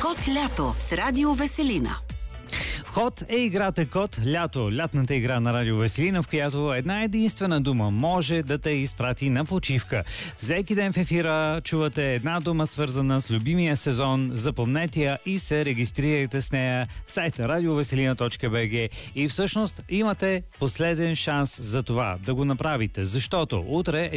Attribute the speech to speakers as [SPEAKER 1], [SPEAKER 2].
[SPEAKER 1] Ход лято с Радио Веселина.
[SPEAKER 2] Ход е играта Код лято, лятната игра на Радио Веселина, в която една единствена дума може да те изпрати на почивка. Всеки ден в ефира чувате една дума, свързана с любимия сезон. Запомнете я и се регистрирайте с нея в сайта radioveselina.bg и всъщност имате последен шанс за това да го направите, защото утре